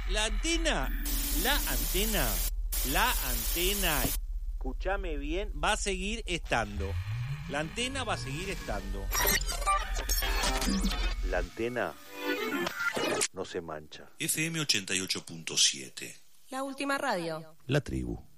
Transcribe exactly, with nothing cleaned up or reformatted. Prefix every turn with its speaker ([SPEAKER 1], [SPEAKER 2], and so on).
[SPEAKER 1] La antena, la antena, la antena, escúchame bien, va a seguir estando. La antena va a seguir estando. La antena no se mancha.
[SPEAKER 2] F M ochenta y ocho punto siete.
[SPEAKER 3] La última radio.
[SPEAKER 4] La tribu.